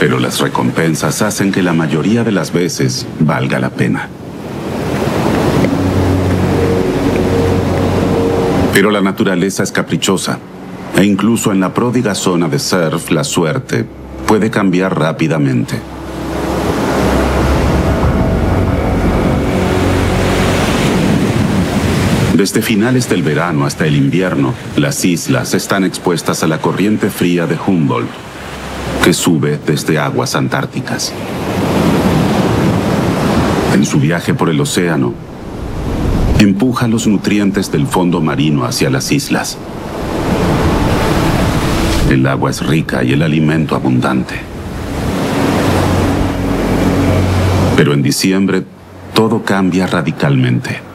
Pero las recompensas hacen que la mayoría de las veces valga la pena. Pero la naturaleza es caprichosa, e incluso en la pródiga zona de surf, la suerte puede cambiar rápidamente. Desde finales del verano hasta el invierno, las islas están expuestas a la corriente fría de Humboldt, que sube desde aguas antárticas. En su viaje por el océano, empuja los nutrientes del fondo marino hacia las islas. El agua es rica y el alimento abundante. Pero en diciembre, todo cambia radicalmente.